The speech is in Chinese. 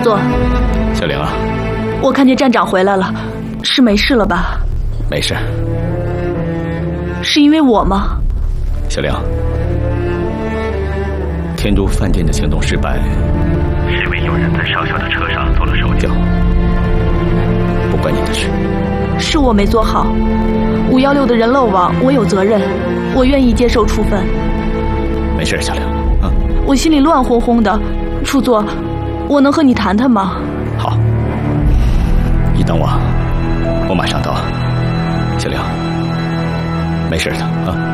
座。 小玲啊， 我看见站长回来了，是没事了吧？ 没事。 是因为我吗？ 小玲，天都饭店的行动失败，是因为有人在少校的车上做了手脚，不关你的事。 是我没做好，516的人漏网，我有责任，我愿意接受处分。 没事，小玲啊。 我心里乱哄哄的，处座，我能和你谈谈吗？ 好，你等我，我马上到。小玲，没事的啊。